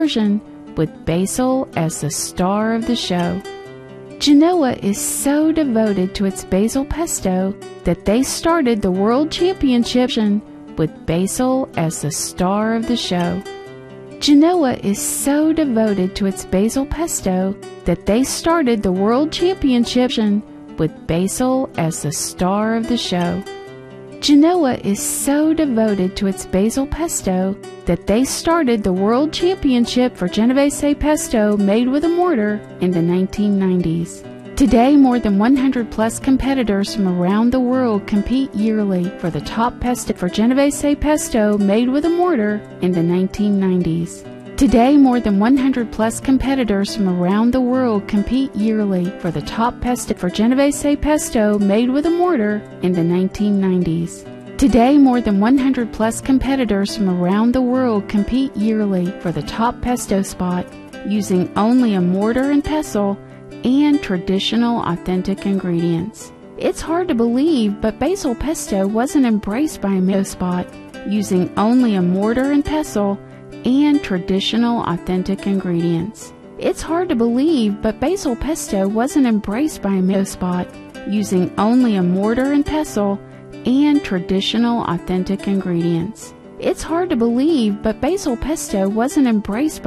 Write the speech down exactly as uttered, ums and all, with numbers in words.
version with Basil as the star of the show. Genoa is so devoted to its basil pesto that they started the World Championship with Basil as the star of the show. Genoa is so devoted to its basil pesto that they started the World Championship with Basil as the star of the show. Genoa is so devoted to its basil pesto that they started the World Championship for Genovese pesto made with a mortar in the nineteen nineties. Today, more than one hundred plus competitors from around the world compete yearly for the top pesto for Genovese pesto made with a mortar in the nineteen nineties. Today, more than one hundred plus competitors from around the world compete yearly for the top pesto for Genovese pesto made with a mortar in the nineteen nineties. Today, more than one hundred plus competitors from around the world compete yearly for the top pesto spot using only a mortar and pestle and traditional authentic ingredients. It's hard to believe, but basil pesto wasn't embraced by a meadow spot using only a mortar and pestle and traditional authentic ingredients. It's hard to believe, but basil pesto wasn't embraced by a meadow spot using only a mortar and pestle and traditional authentic ingredients. It's hard to believe, but basil pesto wasn't embraced by